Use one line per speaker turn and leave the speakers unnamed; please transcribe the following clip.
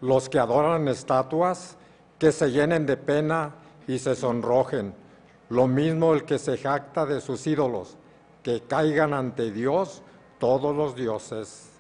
Los que adoran estatuas, que se llenen de pena y se sonrojen. Lo mismo el que se jacta de sus ídolos, que caigan ante Dios todos los dioses.